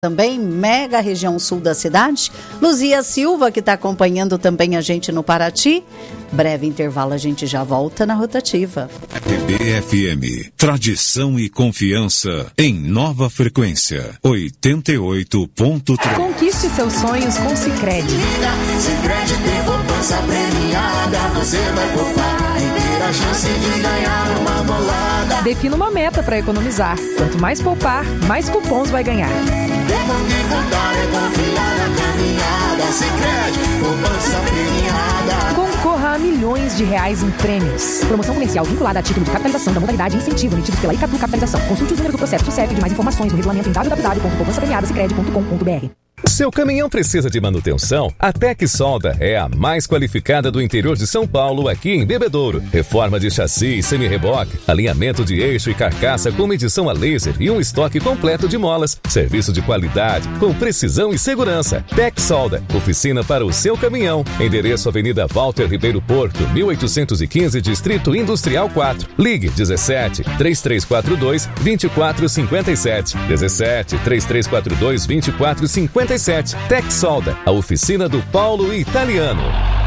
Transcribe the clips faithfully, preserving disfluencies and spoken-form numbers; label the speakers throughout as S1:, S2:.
S1: Também, mega região sul da cidade. Luzia Silva, que está acompanhando também a gente no Paraty. Breve intervalo, a gente já volta na rotativa.
S2: T B F M, tradição e confiança em nova frequência, oitenta e oito ponto três.
S3: Conquiste seus sonhos com Sicredi.
S4: Sicredi tem poupança premiada, você vai poupar e ter a chance de ganhar uma bolada.
S3: Defina uma meta para economizar. Quanto mais poupar, mais cupons vai ganhar.
S4: Temos que voltar e confiar na caminhada. Sicredi, poupança premiada.
S3: Concorra a milhões de reais em prêmios. Promoção comercial vinculada a título de capitalização da modalidade incentivo emitidos pela Icatu Capitalização. Consulte os números do processo do C E P de mais informações no regulamento em w w w ponto poupança premiada sicredi ponto com ponto b r.
S5: Seu caminhão precisa de manutenção? A Tec Solda é a mais qualificada do interior de São Paulo, aqui em Bebedouro. Reforma de chassi e semi-reboque, alinhamento de eixo e carcaça com medição a laser e um estoque completo de molas. Serviço de qualidade, com precisão e segurança. Tec Solda, oficina para o seu caminhão. Endereço Avenida Walter Ribeiro Porto, mil oitocentos e quinze, Distrito Industrial quatro. Ligue dezessete, três três quatro dois, vinte e quatro cinquenta e sete. dezessete, três três quatro dois, vinte e quatro cinquenta e sete. Tec Solda, a oficina do Paulo Italiano.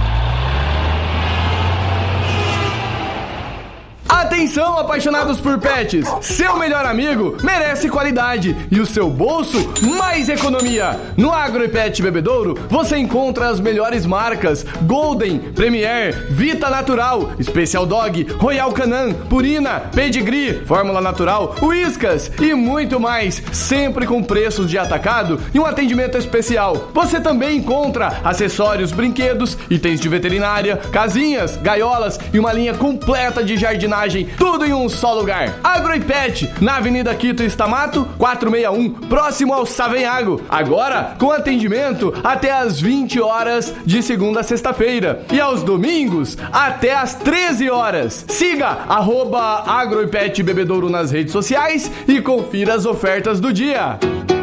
S6: Atenção, apaixonados por pets! Seu melhor amigo merece qualidade e o seu bolso mais economia. No Agro e Pet Bebedouro você encontra as melhores marcas: Golden, Premier, Vita Natural, Special Dog, Royal Canin, Purina, Pedigree, Fórmula Natural, Whiskas e muito mais, sempre com preços de atacado e um atendimento especial. Você também encontra acessórios, brinquedos, itens de veterinária, casinhas, gaiolas e uma linha completa de jardinagem, tudo em um só lugar. Agro e Pet, na Avenida Quito Estamato, quatrocentos e sessenta e um, próximo ao Savenhago. Agora com atendimento até às vinte horas de segunda a sexta-feira e aos domingos até às treze horas. Siga arroba Agro e Pet Bebedouro nas redes sociais e confira as ofertas do dia.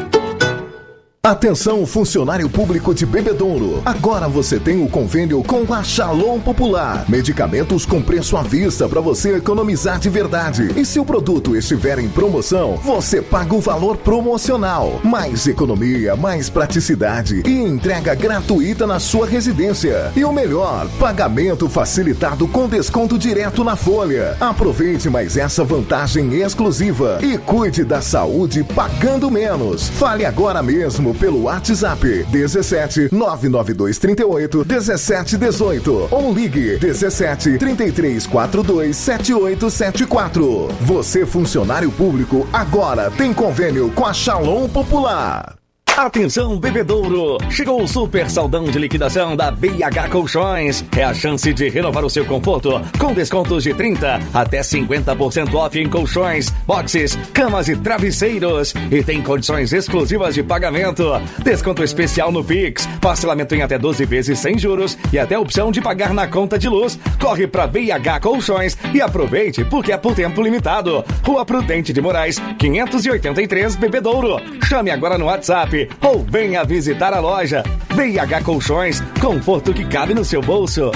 S7: Atenção, funcionário público de Bebedouro. Agora você tem o convênio com a Shalom Popular. Medicamentos com preço à vista para você economizar de verdade. E se o produto estiver em promoção, você paga o valor promocional. Mais economia, mais praticidade e entrega gratuita na sua residência. E o melhor, pagamento facilitado com desconto direto na folha. Aproveite mais essa vantagem exclusiva e cuide da saúde pagando menos. Fale agora mesmo pelo WhatsApp dezessete, nove nove dois trinta e oito, dezessete dezoito ou ligue dezessete, trinta e três quarenta e dois, setenta e oito setenta e quatro. Você, funcionário público, agora tem convênio com a Shalom Popular.
S8: Atenção, Bebedouro! Chegou o super saldão de liquidação da B H Colchões. É a chance de renovar o seu conforto com descontos de trinta até cinquenta por cento off em colchões, boxes, camas e travesseiros. E tem condições exclusivas de pagamento. Desconto especial no Pix, parcelamento em até doze vezes sem juros e até opção de pagar na conta de luz. Corre pra B H Colchões e aproveite porque é por tempo limitado. Rua Prudente de Moraes, quinhentos e oitenta e três, Bebedouro. Chame agora no WhatsApp ou venha visitar a loja. B H Colchões, conforto que cabe no seu bolso.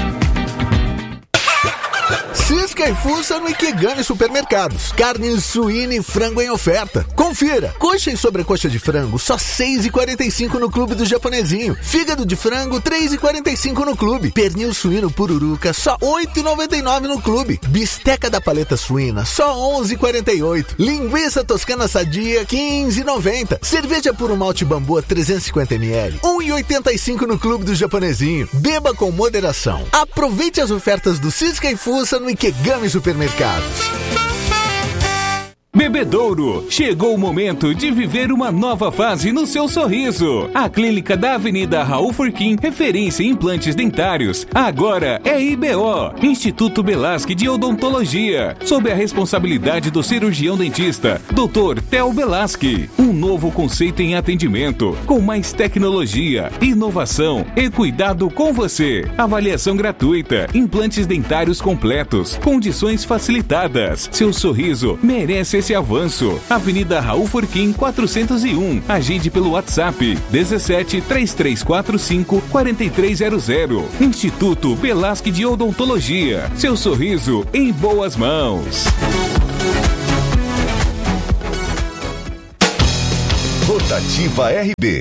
S9: Cisca e Fuça no Ikegami Supermercados. Carne suína e frango em oferta. Confira. Coxa e sobrecoxa de frango, só seis reais e quarenta e cinco centavos no Clube do Japonesinho. Fígado de frango, três reais e quarenta e cinco centavos no Clube. Pernil suíno pururuca, só oito reais e noventa e nove centavos no Clube. Bisteca da paleta suína, só onze reais e quarenta e oito centavos. Linguiça toscana sadia, quinze reais e noventa centavos. Cerveja puro malte bambu, trezentos e cinquenta mililitros, um real e oitenta e cinco centavos no Clube do Japonesinho. Beba com moderação. Aproveite as ofertas do Cisca e Fuça no Ikegami Supermercados.
S10: Bebedouro, chegou o momento de viver uma nova fase no seu sorriso. A clínica da Avenida Raul Furquim, referência em implantes dentários, agora é I B O, Instituto Belasque de Odontologia, sob a responsabilidade do cirurgião dentista, doutor Theo Belasque. Um novo conceito em atendimento, com mais tecnologia, inovação e cuidado com você. Avaliação gratuita, implantes dentários completos, condições facilitadas. Seu sorriso merece esse avanço. Avenida Raul Furquim, quatrocentos e um. Agende pelo WhatsApp dezessete, três três quatro cinco, quatro três zero zero. Instituto Belasque de Odontologia. Seu sorriso em boas mãos.
S11: Rotativa R B.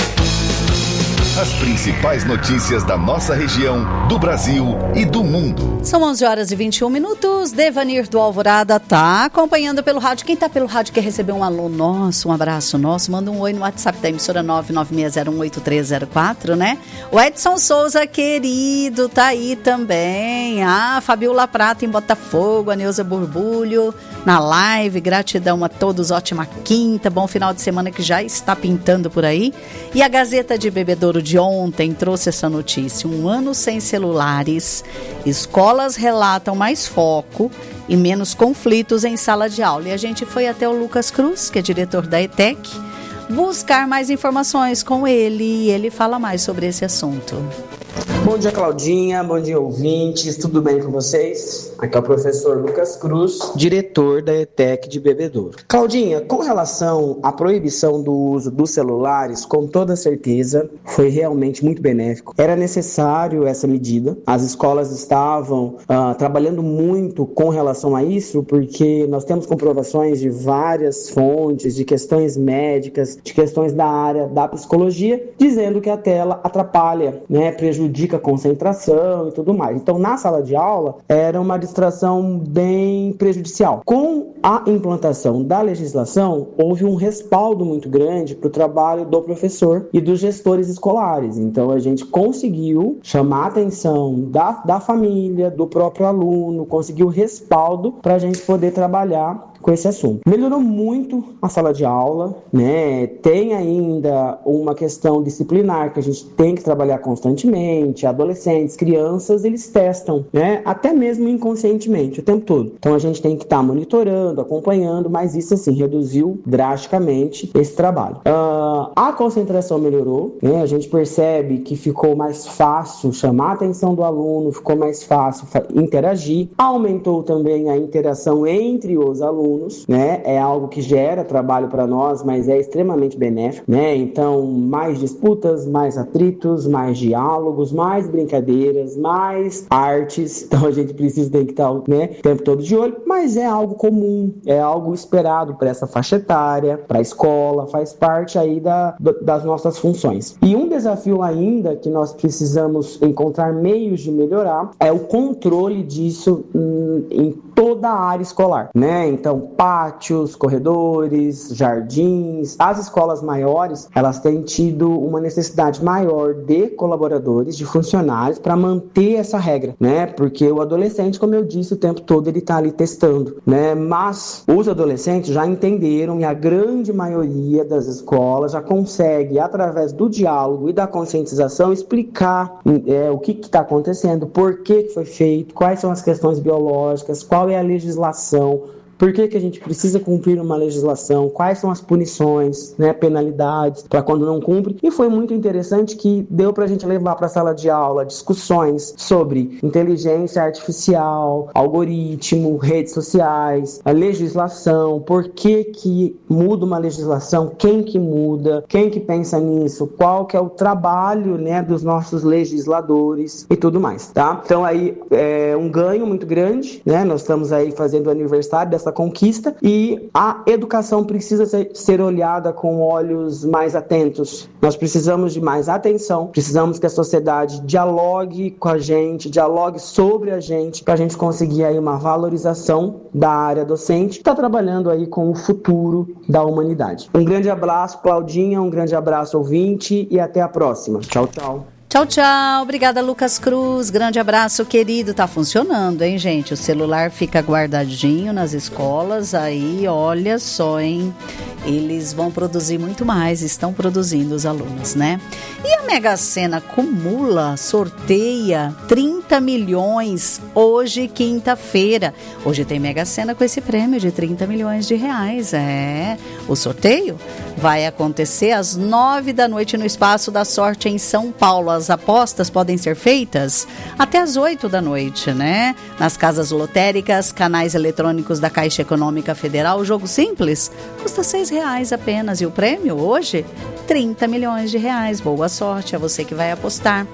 S11: As principais notícias da nossa região, do Brasil e do mundo.
S1: São onze horas e vinte e um minutos. Devanir do Alvorada tá acompanhando pelo rádio. Quem tá pelo rádio quer receber um alô nosso, um abraço nosso, manda um oi no WhatsApp da emissora nove nove seis zero um oito três zero quatro, né? O Edson Souza, querido, tá aí também. Ah, Fabiola Prata em Botafogo, a Neuza Borbulho na live. Gratidão a todos, ótima quinta, bom final de semana que já está pintando por aí. E a Gazeta de Bebedouro de ontem trouxe essa notícia: um ano sem celulares, escolas relatam mais foco e menos conflitos em sala de aula. E a gente foi até o Lucas Cruz, que é diretor da E T E C, buscar mais informações com ele, e ele fala mais sobre esse assunto.
S12: Bom dia, Claudinha, bom dia, ouvintes, tudo bem com vocês? Aqui é o professor Lucas Cruz, diretor da E T E C de Bebedouro. Claudinha, com relação à proibição do uso dos celulares, com toda certeza, foi realmente muito benéfico. Era necessário essa medida, as escolas estavam uh, trabalhando muito com relação a isso, porque nós temos comprovações de várias fontes, de questões médicas, de questões da área da psicologia, dizendo que a tela atrapalha, né, prejudica a concentração e tudo mais. Então, na sala de aula, era uma distração bem prejudicial. Com a implantação da legislação, houve um respaldo muito grande para o trabalho do professor e dos gestores escolares. Então, a gente conseguiu chamar a atenção da, da família, do próprio aluno, conseguiu respaldo para a gente poder trabalhar com esse assunto. Melhorou muito a sala de aula, né? Tem ainda uma questão disciplinar que a gente tem que trabalhar constantemente. Adolescentes, crianças, eles testam, né? Até mesmo inconscientemente, o tempo todo. Então a gente tem que estar tá monitorando, acompanhando, mas isso assim reduziu drasticamente esse trabalho. Uh, a concentração melhorou, né? A gente percebe que ficou mais fácil chamar a atenção do aluno, ficou mais fácil interagir. Aumentou também a interação entre os alunos, né? É algo que gera trabalho para nós, mas é extremamente benéfico, né? Então, mais disputas, mais atritos, mais diálogos, mais brincadeiras, mais artes. Então, a gente precisa ter que estar, né, o tempo todo de olho, mas é algo comum, é algo esperado para essa faixa etária, para a escola, faz parte aí da, das nossas funções. E um desafio ainda que nós precisamos encontrar meios de melhorar é o controle disso hum, em toda a área escolar, né? Então, pátios, corredores, jardins. As escolas maiores, elas têm tido uma necessidade maior de colaboradores, de funcionários, para manter essa regra, né? Porque o adolescente, como eu disse, o tempo todo ele está ali testando, né? Mas os adolescentes já entenderam, e a grande maioria das escolas já consegue, através do diálogo e da conscientização, explicar é, o que está acontecendo, por que foi feito, quais são as questões biológicas, qual é a legislação, por que que a gente precisa cumprir uma legislação, quais são as punições, né, penalidades para quando não cumpre. E foi muito interessante que deu para a gente levar para a sala de aula discussões sobre inteligência artificial, algoritmo, redes sociais, a legislação, por que que muda uma legislação, quem que muda, quem que pensa nisso, qual que é o trabalho, né, dos nossos legisladores e tudo mais, tá? Então aí é um ganho muito grande, né? Nós estamos aí fazendo o aniversário dessa conquista, e a educação precisa ser, ser olhada com olhos mais atentos. Nós precisamos de mais atenção, precisamos que a sociedade dialogue com a gente, dialogue sobre a gente, para a gente conseguir aí uma valorização da área docente, que está trabalhando aí com o futuro da humanidade. Um grande abraço, Claudinha, um grande abraço, ouvinte, e até a próxima. Tchau, tchau.
S1: Tchau, tchau. Obrigada, Lucas Cruz. Grande abraço, querido. Tá funcionando, hein, gente? O celular fica guardadinho nas escolas. Aí, olha só, hein? Eles vão produzir muito mais. Estão produzindo os alunos, né? E a Mega Sena acumula, sorteia trinta milhões hoje, quinta-feira. Hoje tem Mega Sena com esse prêmio de trinta milhões de reais. É, o sorteio vai acontecer às nove da noite no Espaço da Sorte em São Paulo. As apostas podem ser feitas até às oito da noite, né? Nas casas lotéricas, canais eletrônicos da Caixa Econômica Federal. O jogo simples custa seis reais apenas. E o prêmio hoje, trinta milhões de reais. Boa sorte a você que vai apostar.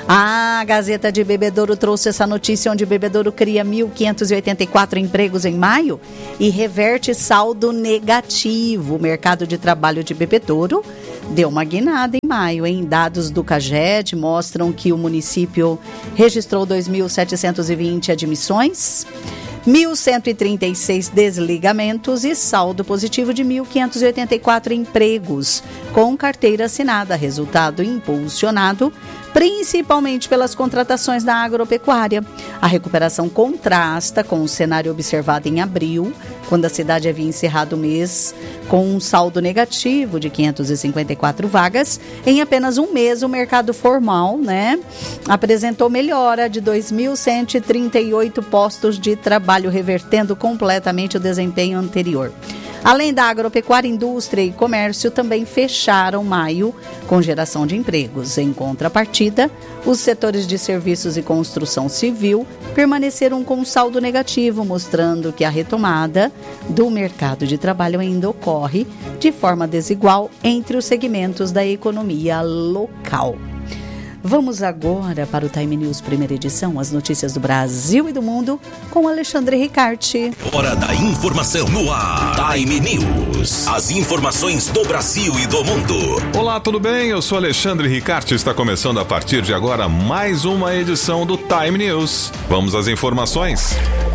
S1: A Gazeta de Bebedouro trouxe essa notícia, onde Bebedouro cria mil quinhentos e oitenta e quatro empregos em maio e reverte saldo negativo. O mercado de trabalho de Bebedouro deu uma guinada em maio, hein? Dados do CAGED mostram que o município registrou dois mil setecentos e vinte admissões, mil cento e trinta e seis desligamentos e saldo positivo de mil quinhentos e oitenta e quatro empregos, com carteira assinada, resultado impulsionado principalmente pelas contratações da agropecuária. A recuperação contrasta com o cenário observado em abril, quando a cidade havia encerrado o mês com um saldo negativo de quinhentas e cinquenta e quatro vagas. Em apenas um mês, o mercado formal, né, apresentou melhora de dois mil cento e trinta e oito postos de trabalho, revertendo completamente o desempenho anterior. Além da agropecuária, indústria e comércio também fecharam maio com geração de empregos. Em contrapartida, os setores de serviços e construção civil permaneceram com saldo negativo, mostrando que a retomada do mercado de trabalho ainda ocorre de forma desigual entre os segmentos da economia local. Vamos agora para o Time News primeira edição, as notícias do Brasil e do mundo, com Alexandre Ricarte.
S13: Hora da informação no ar. Time News. As informações do Brasil e do mundo.
S14: Olá, tudo bem? Eu sou Alexandre Ricarte. Está começando a partir de agora mais uma edição do Time News. Vamos às informações.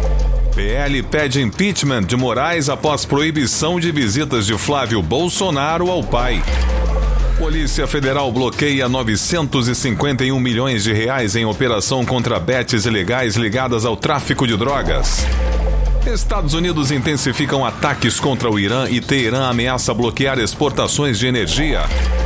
S14: P L pede impeachment de Moraes após proibição de visitas de Flávio Bolsonaro ao pai. Polícia Federal bloqueia novecentos e cinquenta e um milhões de reais em operação contra bets ilegais ligadas ao tráfico de drogas. Estados Unidos intensificam ataques contra o Irã e Teherã ameaça bloquear exportações de energia.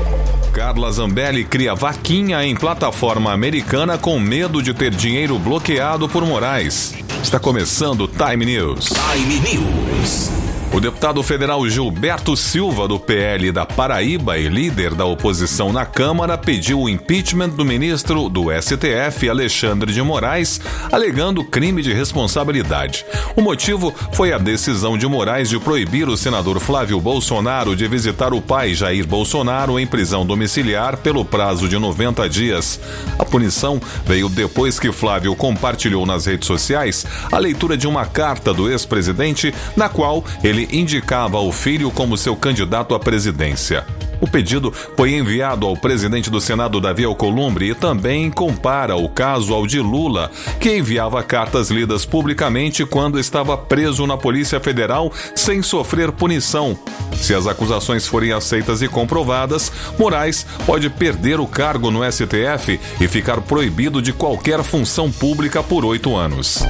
S14: Carla Zambelli cria vaquinha em plataforma americana com medo de ter dinheiro bloqueado por Moraes. Está começando o Time News.
S13: Time News.
S14: O deputado federal Gilberto Silva, do P L da Paraíba e líder da oposição na Câmara, pediu o impeachment do ministro do S T F, Alexandre de Moraes, alegando crime de responsabilidade. O motivo foi a decisão de Moraes de proibir o senador Flávio Bolsonaro de visitar o pai Jair Bolsonaro em prisão domiciliar pelo prazo de noventa dias. A punição veio depois que Flávio compartilhou nas redes sociais a leitura de uma carta do ex-presidente, na qual ele indicava o filho como seu candidato à presidência. O pedido foi enviado ao presidente do Senado, Davi Alcolumbre, e também compara o caso ao de Lula, que enviava cartas lidas publicamente quando estava preso na Polícia Federal sem sofrer punição. Se as acusações forem aceitas e comprovadas, Moraes pode perder o cargo no S T F e ficar proibido de qualquer função pública por oito anos.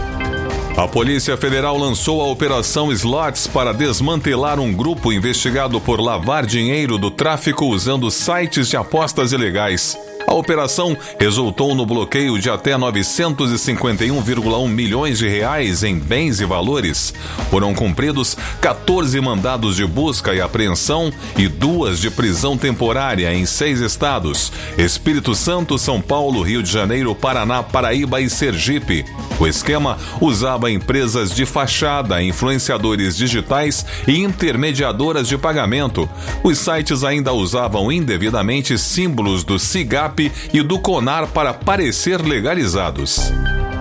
S14: A Polícia Federal lançou a Operação Slots para desmantelar um grupo investigado por lavar dinheiro do tráfico usando sites de apostas ilegais. A operação resultou no bloqueio de até novecentos e cinquenta e um vírgula um milhões de reais em bens e valores. Foram cumpridos quatorze mandados de busca e apreensão e duas de prisão temporária em seis estados: Espírito Santo, São Paulo, Rio de Janeiro, Paraná, Paraíba e Sergipe. O esquema usava empresas de fachada, influenciadores digitais e intermediadoras de pagamento. Os sites ainda usavam indevidamente símbolos do SIGAP e do CONAR para parecer legalizados.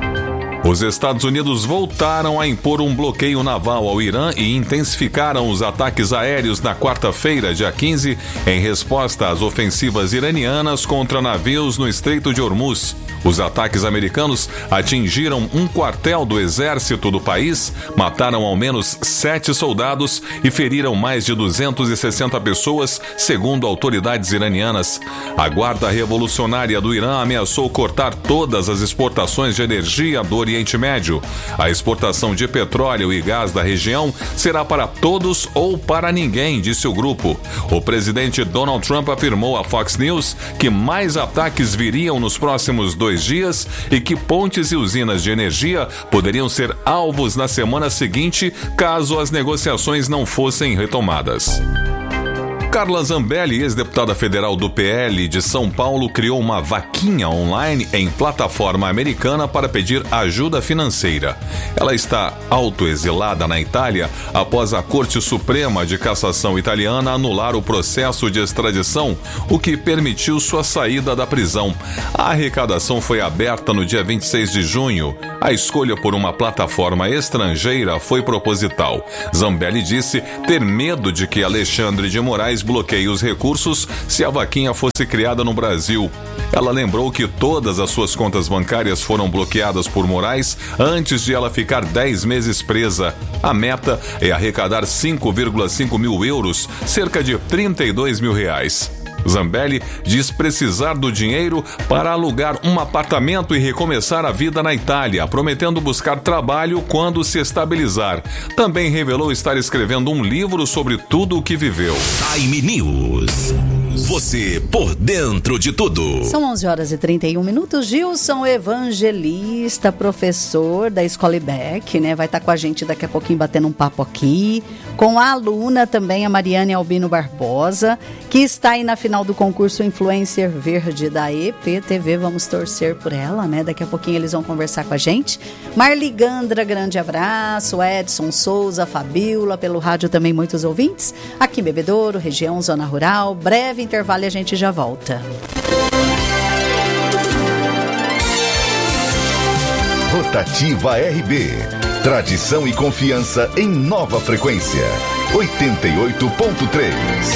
S14: Os Estados Unidos voltaram a impor um bloqueio naval ao Irã e intensificaram os ataques aéreos na quarta-feira, dia quinze, em resposta às ofensivas iranianas contra navios no Estreito de Hormuz. Os ataques americanos atingiram um quartel do exército do país, mataram ao menos sete soldados e feriram mais de duzentas e sessenta pessoas, segundo autoridades iranianas. A Guarda Revolucionária do Irã ameaçou cortar todas as exportações de energia do Oriente Médio. A exportação de petróleo e gás da região será para todos ou para ninguém, disse o grupo. O presidente Donald Trump afirmou à Fox News que mais ataques viriam nos próximos dois dias e que pontes e usinas de energia poderiam ser alvos na semana seguinte caso as negociações não fossem retomadas. Carla Zambelli, ex-deputada federal do P L de São Paulo, criou uma vaquinha online em plataforma americana para pedir ajuda financeira. Ela está autoexilada na Itália após a Corte Suprema de Cassação italiana anular o processo de extradição, o que permitiu sua saída da prisão. A arrecadação foi aberta no dia vinte e seis de junho. A escolha por uma plataforma estrangeira foi proposital. Zambelli disse ter medo de que Alexandre de Moraes desbloqueie os recursos se a vaquinha fosse criada no Brasil. Ela lembrou que todas as suas contas bancárias foram bloqueadas por Moraes antes de ela ficar dez meses presa. A meta é arrecadar cinco vírgula cinco mil euros, cerca de trinta e dois mil reais. Zambelli diz precisar do dinheiro para alugar um apartamento e recomeçar a vida na Itália, prometendo buscar trabalho quando se estabilizar. Também revelou estar escrevendo um livro sobre tudo o que viveu.
S13: Time News. Você por dentro de tudo.
S1: São onze horas e trinta e um minutos. Gilson Evangelista, professor da Escola I B E C, né? Vai estar com a gente daqui a pouquinho batendo um papo aqui. Com a aluna também, a Mariane Albino Barbosa, que está aí na final do concurso Influencer Verde da E P T V. Vamos torcer por ela, né? Daqui a pouquinho eles vão conversar com a gente. Marli Gandra, grande abraço. Edson Souza, Fabiola, pelo rádio também muitos ouvintes. Aqui em Bebedouro, região, zona rural. Breve intervalo e a gente já volta.
S11: Rotativa R B. Tradição e confiança em nova frequência. oitenta e oito ponto três.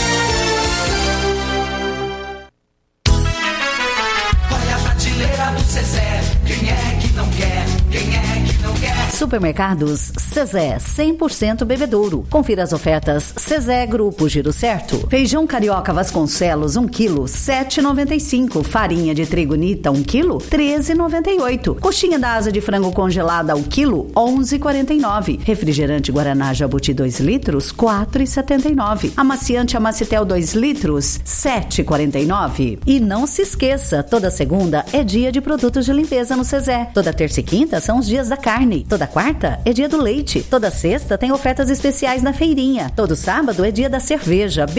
S4: Olha a prateleira do Zezé. Quem é que não quer? Quem é que não quer?
S1: Supermercados Zezé, cem por cento bebedouro. Confira as ofertas Zezé Grupo Giro Certo. Feijão carioca Vasconcelos, um quilo, sete reais e noventa e cinco. Farinha de trigo Nita, um quilo, treze reais e noventa e oito. Coxinha da asa de frango congelada, o quilo, onze reais e quarenta e nove. Refrigerante Guaraná Jabuti dois litros, quatro reais e setenta e nove. Amaciante Amacitel dois litros, sete reais e quarenta e nove. E não se esqueça, toda segunda é dia de produtos de limpeza no Zezé. Toda terça e quinta são os dias da carne. Toda quarta é dia do leite. Toda sexta tem ofertas especiais na feirinha. Todo sábado é dia da cerveja.